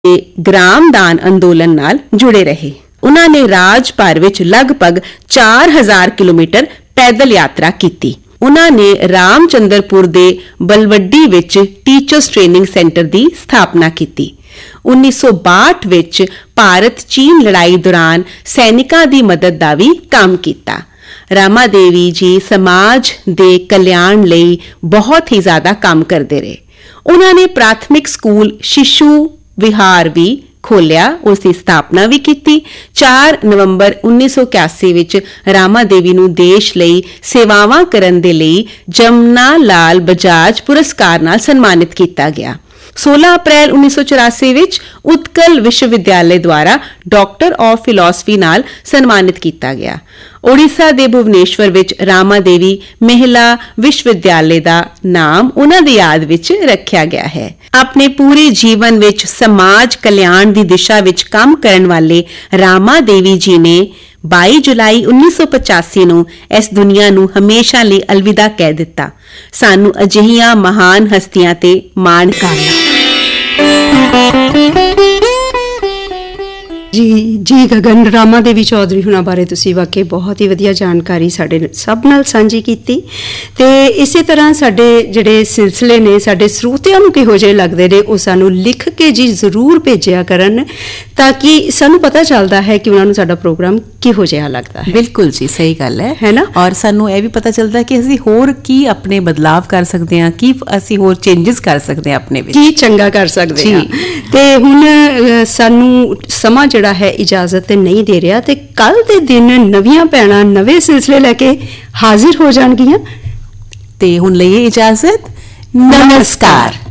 ਦੇ ਗ੍ਰਾਮਦਾਨ ਅੰਦੋਲਨ ਨਾਲ ਜੁੜੇ ਰਹੇ। ਉਹਨਾਂ ਨੇ ਰਾਜ ਭਰ ਵਿੱਚ ਲਗਭਗ 4000 ਕਿਲੋਮੀਟਰ ਪੈਦਲ ਯਾਤਰਾ ਕੀਤੀ। ਉਹਨਾਂ ਨੇ ਰਾਮਚੰਦਰਪੁਰ ਦੇ ਬਲਵੱਡੀ ਵਿੱਚ ਟੀਚਰਸ ਟ੍ਰੇਨਿੰਗ ਸੈਂਟਰ ਦੀ ਸਥਾਪਨਾ ਕੀਤੀ। 1962 ਵਿੱਚ ਭਾਰਤ-ਚੀਨ ਲੜਾਈ ਦੌਰਾਨ ਸੈਨਿਕਾਂ ਦੀ ਮਦਦ ਦਾ ਵੀ ਕੰਮ ਕੀਤਾ। ਰਾਮਾ ਦੇਵੀ ਜੀ ਸਮਾਜ ਦੇ ਕਲਿਆਣ ਲਈ ਬਹੁਤ ਹੀ ਜ਼ਿਆਦਾ ਕੰਮ ਕਰਦੇ ਰਹੇ। ਉਹਨਾਂ ਨੇ ਪ੍ਰਾਥਮਿਕ ਸਕੂਲ ਸ਼ਿਸ਼ੂ ਵਿਹਾਰ ਵੀ ਖੋਲਿਆ, ਉਸ ਦੀ ਸਥਾਪਨਾ ਵੀ ਕੀਤੀ। 4 ਨਵੰਬਰ 1981 ਵਿੱਚ ਰਾਮਾ ਦੇਵੀ ਨੂੰ ਦੇਸ਼ ਲਈ ਸੇਵਾਵਾਂ ਕਰਨ ਦੇ ਲਈ ਜਮਨਾ ਲਾਲ ਬਜਾਜ ਪੁਰਸਕਾਰ ਨਾਲ ਸਨਮਾਨਿਤ ਕੀਤਾ ਗਿਆ। 16 ਅਪ੍ਰੈਲ 1984 ਵਿੱਚ ਉਤਕਲ ਵਿਸ਼ਵਵਿਦਿਆਲੇ ਦੁਆਰਾ ਡਾਕਟਰ ਆਫ ਫਿਲਾਸਫੀ ਨਾਲ ਸਨਮਾਨਿਤ ਕੀਤਾ ਗਿਆ। ओडिशा ਦੇ ਭੁਵਨੇਸ਼ਵਰ ਵਿੱਚ ਰਾਮਾ ਦੇਵੀ ਮਹਿਲਾ ਵਿਸ਼ਵਵਿਦਿਆਲੇ ਦਾ ਨਾਮ ਉਹਨਾਂ ਦੀ ਯਾਦ ਵਿੱਚ ਰੱਖਿਆ ਗਿਆ ਹੈ। ਆਪਣੇ ਪੂਰੇ ਜੀਵਨ ਵਿੱਚ ਸਮਾਜ ਕਲਿਆਣ ਦੀ ਦਿਸ਼ਾ ਵਿੱਚ ਕੰਮ ਕਰਨ ਵਾਲੇ ਰਾਮਾ ਦੇਵੀ ਜੀ ਨੇ 22 ਜੁਲਾਈ 1985 ਨੂੰ ਇਸ ਦੁਨੀਆ ਨੂੰ ਹਮੇਸ਼ਾ ਲਈ ਅਲਵਿਦਾ ਕਹਿ ਦਿੱਤਾ। ਸਾਨੂੰ ਅਜਿਹੀਆਂ ਮਹਾਨ ਹਸਤੀਆਂ ਤੇ ਮਾਣ ਕਰਨਾ। ਜੀ ਗਗਨ, ਰਾਮਾ ਦੇਵੀ ਚੌਧਰੀ ਹੁਣਾਂ ਬਾਰੇ ਤੁਸੀਂ ਵਾਕਈ ਬਹੁਤ ਹੀ ਵਧੀਆ ਜਾਣਕਾਰੀ ਸਾਡੇ ਸਭ ਨਾਲ ਸਾਂਝੀ ਕੀਤੀ। ਤੇ ਇਸੇ ਤਰ੍ਹਾਂ ਸਾਡੇ ਜਿਹੜੇ ਸਿਲਸਿਲੇ ਨੇ ਸਾਡੇ ਸਰੋਤਿਆਂ ਨੂੰ ਕਿਹੋ ਜਿਹੇ ਲੱਗਦੇ ਨੇ ਉਹ ਸਾਨੂੰ ਲਿਖ ਕੇ ਜੀ ਜ਼ਰੂਰ ਭੇਜਿਆ ਕਰਨ, ਤਾਂ ਕਿ ਸਾਨੂੰ ਪਤਾ ਚੱਲਦਾ ਹੈ ਕਿ ਉਹਨਾਂ ਨੂੰ ਸਾਡਾ ਪ੍ਰੋਗਰਾਮ ਕਿਹੋ ਜਿਹਾ ਲੱਗਦਾ ਹੈ। ਬਿਲਕੁਲ ਜੀ, ਸਹੀ ਗੱਲ ਹੈ ਨਾ। ਔਰ ਸਾਨੂੰ ਇਹ ਵੀ ਪਤਾ ਚੱਲਦਾ ਕਿ ਅਸੀਂ ਹੋਰ ਕੀ ਆਪਣੇ ਬਦਲਾਵ ਕਰ ਸਕਦੇ ਹਾਂ, ਕੀ ਅਸੀਂ ਹੋਰ ਚੇਂਜਸ ਕਰ ਸਕਦੇ ਹਾਂ ਆਪਣੇ ਵਿੱਚ, ਕੀ ਚੰਗਾ ਕਰ ਸਕਦੇ ਹਾਂ। ਤੇ ਹੁਣ ਸਾਨੂੰ ਸਮਾਂ ਜਿਹੜਾ ਹੈ ਇਜਾਜ਼ਤ ਤੇ ਨਹੀਂ ਦੇ ਰਿਹਾ, ਤੇ ਕੱਲ ਦੇ ਦਿਨ ਨਵੀਆਂ ਭੈਣਾਂ ਨਵੇਂ ਸਿਲਸਿਲੇ ਲੈ ਕੇ ਹਾਜ਼ਰ ਹੋ ਜਾਣਗੀਆਂ। ਤੇ ਹੁਣ ਲਈਏ ਇਜਾਜ਼ਤ। ਨਮਸਕਾਰ।